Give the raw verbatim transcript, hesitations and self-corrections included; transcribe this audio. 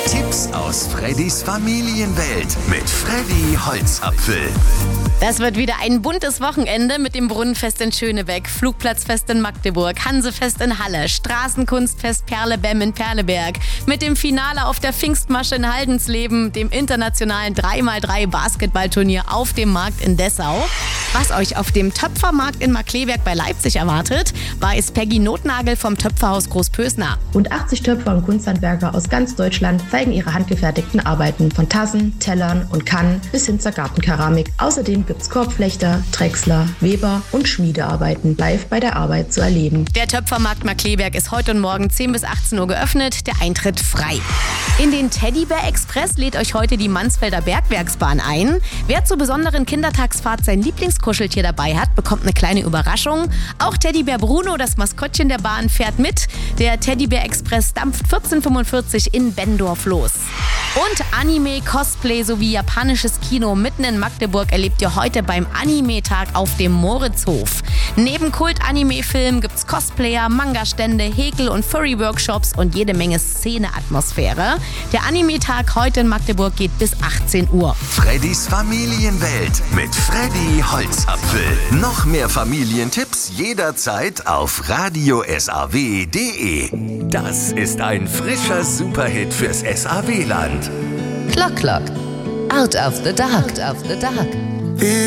Tipps aus Freddys Familienwelt mit Freddy Holzapfel. Das wird wieder ein buntes Wochenende mit dem Brunnenfest in Schönebeck, Flugplatzfest in Magdeburg, Hansefest in Halle, Straßenkunstfest Perlebem in Perleberg, mit dem Finale auf der Pfingstmasche in Haldensleben, dem internationalen drei mal drei Basketballturnier auf dem Markt in Dessau. Was euch auf dem Töpfermarkt in Markkleeberg bei Leipzig erwartet, weiß Peggy Notnagel vom Töpferhaus Großpösner. Rund achtzig Töpfer und Kunsthandwerker aus ganz Deutschland zeigen ihre handgefertigten Arbeiten von Tassen, Tellern und Kannen bis hin zur Gartenkeramik. Außerdem gibt's Korbflechter, Drechsler, Weber und Schmiedearbeiten live bei der Arbeit zu erleben. Der Töpfermarkt Markkleeberg ist heute und morgen zehn bis achtzehn Uhr geöffnet, der Eintritt frei. In den Teddybär Express lädt euch heute die Mansfelder Bergwerksbahn ein. Wer zur besonderen Kindertagsfahrt sein Lieblingskuscheltier dabei hat, bekommt eine kleine Überraschung. Auch Teddybär Bruno, das Maskottchen der Bahn, fährt mit. Der Teddybär Express dampft vierzehn Uhr fünfundvierzig in Benndorf los. Und Anime, Cosplay sowie japanisches Kino mitten in Magdeburg erlebt ihr heute beim Anime-Tag auf dem Moritzhof. Neben Kult-Anime-Filmen gibt's Cosplayer, Manga-Stände, Häkel- und Furry-Workshops und jede Menge Szene-Atmosphäre. Der Anime-Tag heute in Magdeburg geht bis achtzehn Uhr. Freddys Familienwelt mit Freddy Holzapfel. Noch mehr Familientipps jederzeit auf radio S A W punkt de. Das ist ein frischer Superhit fürs S A W-Land. Clock Clock. Out of the Dark. Out of the Dark.